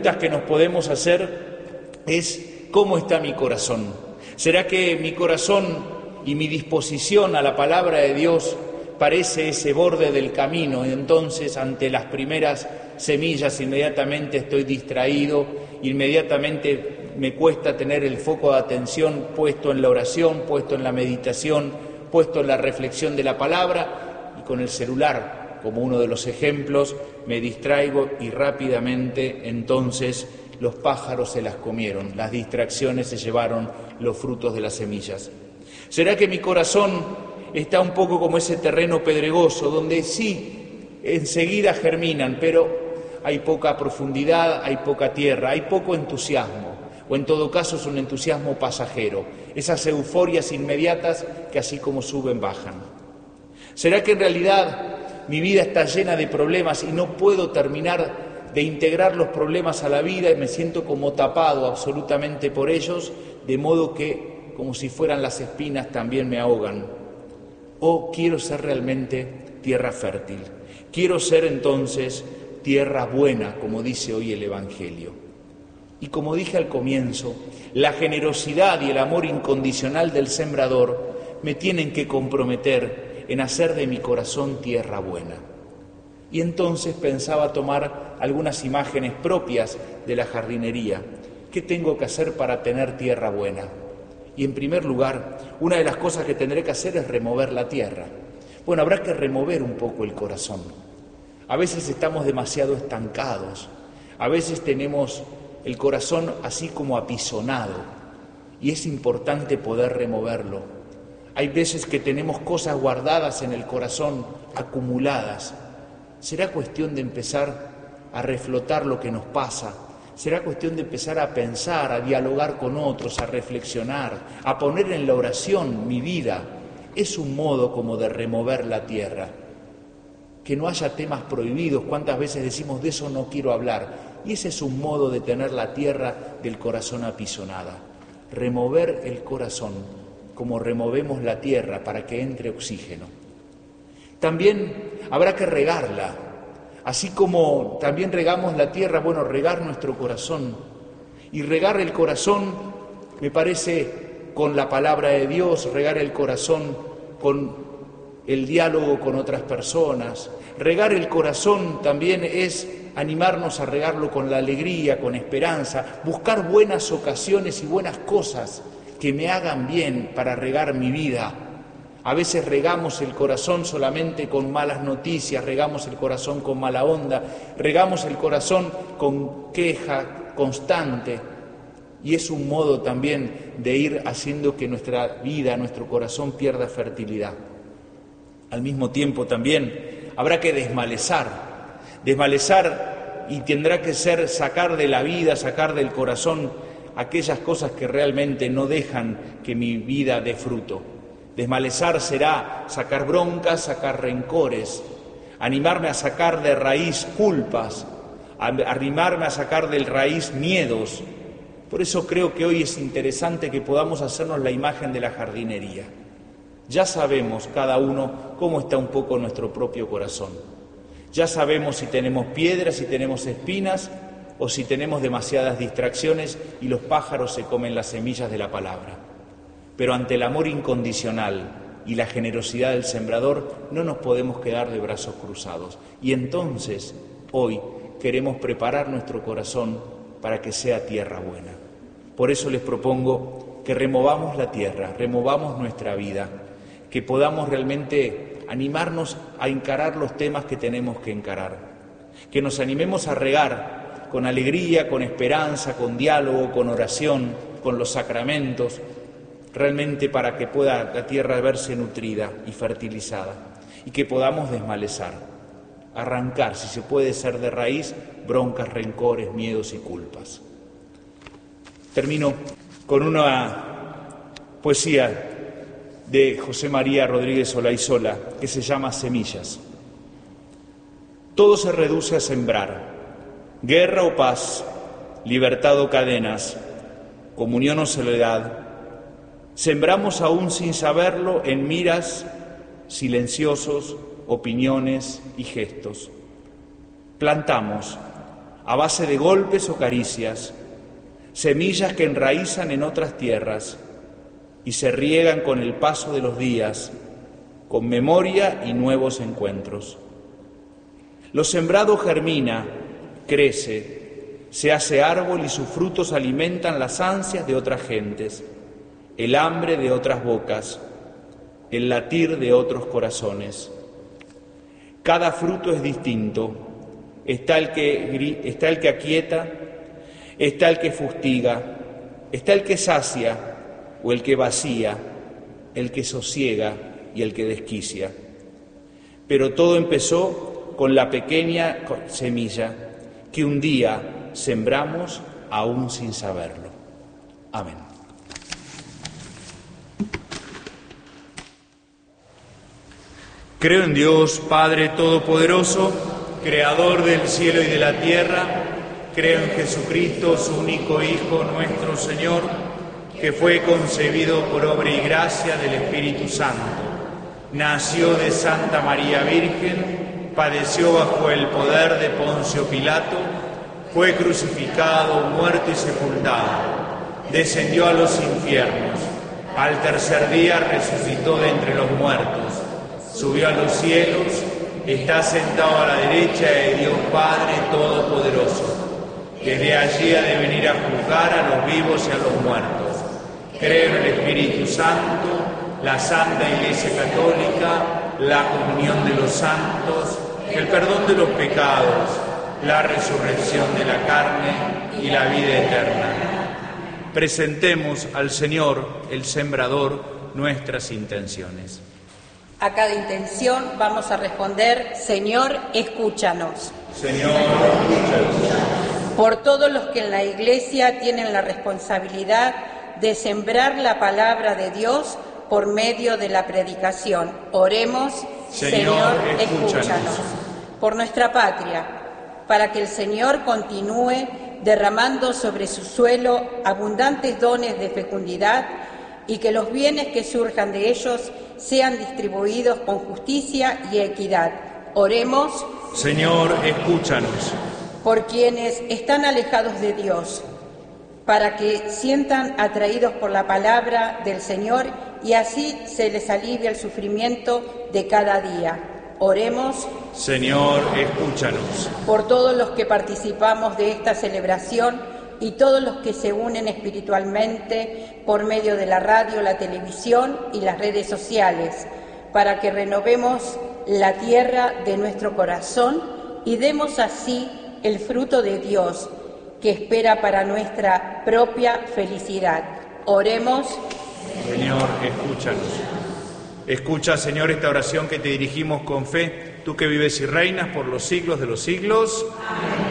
preguntas que nos podemos hacer es: ¿cómo está mi corazón? ¿Será que mi corazón y mi disposición a la palabra de Dios parece ese borde del camino? Y entonces, ante las primeras semillas, inmediatamente estoy distraído, inmediatamente me cuesta tener el foco de atención puesto en la oración, puesto en la meditación, puesto en la reflexión de la palabra, y con el celular, como uno de los ejemplos, me distraigo y rápidamente entonces los pájaros se las comieron, las distracciones se llevaron los frutos de las semillas. ¿Será que mi corazón está un poco como ese terreno pedregoso, donde sí, enseguida germinan, pero hay poca profundidad, hay poca tierra, hay poco entusiasmo, o en todo caso es un entusiasmo pasajero, esas euforias inmediatas que así como suben, bajan? ¿Será que en realidad mi vida está llena de problemas y no puedo terminar de integrar los problemas a la vida y me siento como tapado absolutamente por ellos, de modo que, como si fueran las espinas, también me ahogan? ¿O quiero ser realmente tierra fértil? Quiero ser entonces tierra buena, como dice hoy el Evangelio. Y como dije al comienzo, la generosidad y el amor incondicional del sembrador me tienen que comprometer en hacer de mi corazón tierra buena. Y entonces pensaba tomar algunas imágenes propias de la jardinería. ¿Qué tengo que hacer para tener tierra buena? Y en primer lugar, una de las cosas que tendré que hacer es remover la tierra. Bueno, habrá que remover un poco el corazón. A veces estamos demasiado estancados, a veces tenemos el corazón así como apisonado, y es importante poder removerlo. Hay veces que tenemos cosas guardadas en el corazón, acumuladas. Será cuestión de empezar a reflotar lo que nos pasa. Será cuestión de empezar a pensar, a dialogar con otros, a reflexionar, a poner en la oración mi vida. Es un modo como de remover la tierra. Que no haya temas prohibidos. ¿Cuántas veces decimos de eso no quiero hablar? Y ese es un modo de tener la tierra del corazón apisonada. Remover el corazón como removemos la tierra para que entre oxígeno. También habrá que regarla. Así como también regamos la tierra, bueno, regar nuestro corazón. Y regar el corazón, me parece, con la palabra de Dios, regar el corazón con el diálogo con otras personas. Regar el corazón también es animarnos a regarlo con la alegría, con esperanza, buscar buenas ocasiones y buenas cosas que me hagan bien para regar mi vida. A veces regamos el corazón solamente con malas noticias, regamos el corazón con mala onda, regamos el corazón con queja constante, y es un modo también de ir haciendo que nuestra vida, nuestro corazón pierda fertilidad. Al mismo tiempo también habrá que desmalezar y tendrá que ser sacar de la vida, sacar del corazón aquellas cosas que realmente no dejan que mi vida dé fruto. Desmalezar será sacar broncas, sacar rencores, animarme a sacar de raíz culpas, animarme a sacar de raíz miedos. Por eso creo que hoy es interesante que podamos hacernos la imagen de la jardinería. Ya sabemos cada uno cómo está un poco nuestro propio corazón. Ya sabemos si tenemos piedras, si tenemos espinas o si tenemos demasiadas distracciones y los pájaros se comen las semillas de la palabra. Pero ante el amor incondicional y la generosidad del sembrador no nos podemos quedar de brazos cruzados. Y entonces, hoy, queremos preparar nuestro corazón para que sea tierra buena. Por eso les propongo que removamos la tierra, removamos nuestra vida, que podamos realmente animarnos a encarar los temas que tenemos que encarar, que nos animemos a regar con alegría, con esperanza, con diálogo, con oración, con los sacramentos, realmente para que pueda la tierra verse nutrida y fertilizada, y que podamos desmalezar, arrancar, si se puede ser de raíz, broncas, rencores, miedos y culpas. Termino con una poesía de José María Rodríguez Olaizola que se llama Semillas. Todo se reduce a sembrar, guerra o paz, libertad o cadenas, comunión o soledad. Sembramos aún sin saberlo en miras, silenciosos, opiniones y gestos. Plantamos, a base de golpes o caricias, semillas que enraizan en otras tierras y se riegan con el paso de los días, con memoria y nuevos encuentros. Lo sembrado germina, crece, se hace árbol y sus frutos alimentan las ansias de otras gentes, el hambre de otras bocas, el latir de otros corazones. Cada fruto es distinto. Está el que aquieta, está el que fustiga, está el que sacia o el que vacía, el que sosiega y el que desquicia. Pero todo empezó con la pequeña semilla que un día sembramos aún sin saberlo. Amén. Creo en Dios, Padre Todopoderoso, Creador del cielo y de la tierra. Creo en Jesucristo, su único Hijo, nuestro Señor, que fue concebido por obra y gracia del Espíritu Santo. Nació de Santa María Virgen, padeció bajo el poder de Poncio Pilato, fue crucificado, muerto y sepultado, descendió a los infiernos, al tercer día resucitó de entre los muertos, subió a los cielos, está sentado a la derecha de Dios Padre Todopoderoso. Desde allí ha de venir a juzgar a los vivos y a los muertos. Creo en el Espíritu Santo, la Santa Iglesia Católica, la comunión de los santos, el perdón de los pecados, la resurrección de la carne y la vida eterna. Presentemos al Señor, el Sembrador, nuestras intenciones. A cada intención vamos a responder: Señor, escúchanos. Señor, escúchanos. Por todos los que en la Iglesia tienen la responsabilidad de sembrar la palabra de Dios por medio de la predicación. Oremos: Señor, escúchanos. Por nuestra patria, para que el Señor continúe derramando sobre su suelo abundantes dones de fecundidad y que los bienes que surjan de ellos sean distribuidos con justicia y equidad. Oremos: Señor, escúchanos. Por quienes están alejados de Dios, para que sientan atraídos por la palabra del Señor y así se les alivie el sufrimiento de cada día. Oremos: Señor, escúchanos. Por todos los que participamos de esta celebración y todos los que se unen espiritualmente por medio de la radio, la televisión y las redes sociales, para que renovemos la tierra de nuestro corazón y demos así el fruto de Dios que espera para nuestra propia felicidad. Oremos: Señor, escúchanos. Escucha, Señor, esta oración que te dirigimos con fe, tú que vives y reinas por los siglos de los siglos. Amén.